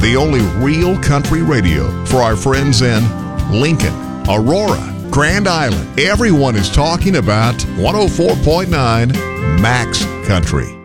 the only real country radio for our friends in Lincoln, Aurora, Grand Island. Everyone is talking about 104.9 Max Country.